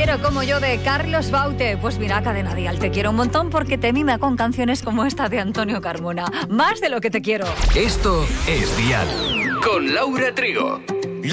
quiero como yo de Carlos Baute. Pues mira, Cadena Dial, te quiero un montón porque te mima con canciones como esta de Antonio Carmona. Más de lo que te quiero. Esto es Dial con Laura Trigo.